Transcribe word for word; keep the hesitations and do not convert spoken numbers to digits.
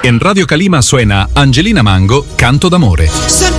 En Radio Calima suena Angelina Mango, Canto d'amore.